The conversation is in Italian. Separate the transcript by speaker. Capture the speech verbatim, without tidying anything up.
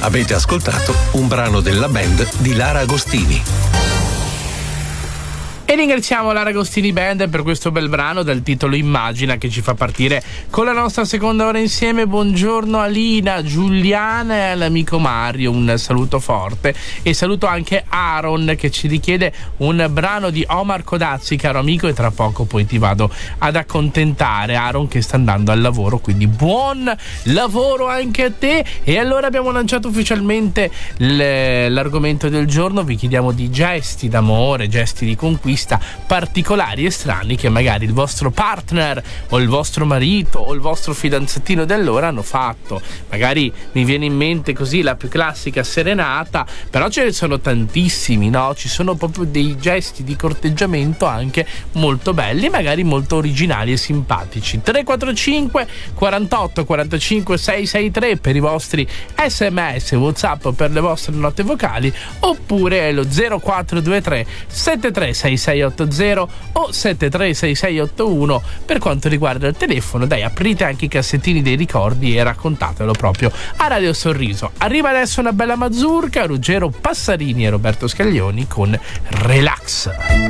Speaker 1: Avete ascoltato un brano della band di Lara Agostini.
Speaker 2: E ringraziamo Lara Agostini Band per questo bel brano dal titolo Immagina, che ci fa partire con la nostra seconda ora insieme. Buongiorno a Lina, Giuliana e all'amico Mario, un saluto forte, e saluto anche Aaron che ci richiede un brano di Omar Codazzi, caro amico, e tra poco poi ti vado ad accontentare, Aaron, che sta andando al lavoro, quindi buon lavoro anche a te. E allora abbiamo lanciato ufficialmente l- l'argomento del giorno. Vi chiediamo di gesti d'amore, gesti di conquista particolari e strani che magari il vostro partner o il vostro marito o il vostro fidanzatino dell'ora hanno fatto. Magari mi viene in mente così la più classica serenata, però ce ne sono tantissimi, no? Ci sono proprio dei gesti di corteggiamento anche molto belli, magari molto originali e simpatici. Tre quattro cinque quarantotto quarantacinque seicentosessantatré per i vostri sms, WhatsApp, per le vostre note vocali, oppure lo zero quattro due tre sette tre sei sei otto zero o sette tre sei sei otto uno per quanto riguarda il telefono. Dai, aprite anche i cassettini dei ricordi e raccontatelo proprio a Radio Sorriso. Arriva adesso una bella mazurka, Ruggero Passarini e Roberto Scaglioni con Relax.